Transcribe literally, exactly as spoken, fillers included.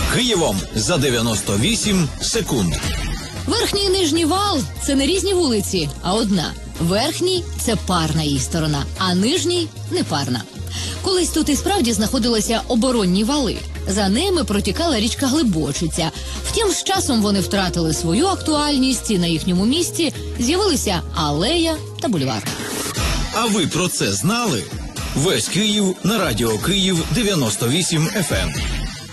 Києвом за дев'яносто вісім секунд. Верхній і нижній вал – це не різні вулиці, а одна. Верхній – це парна її сторона, а нижній – непарна. Колись тут і справді знаходилися оборонні вали. За ними протікала річка Глибочиця. Втім, з часом вони втратили свою актуальність і на їхньому місці з'явилися алея та бульвар. А ви про це знали? Весь Київ на радіо Київ дев'яносто вісім еф ем.